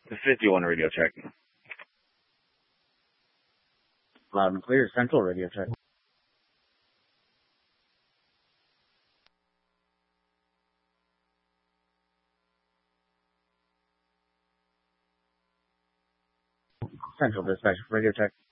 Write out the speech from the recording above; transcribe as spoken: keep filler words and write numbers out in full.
The fifty-one radio check. Loud and clear, Central radio check. Central dispatch radio check.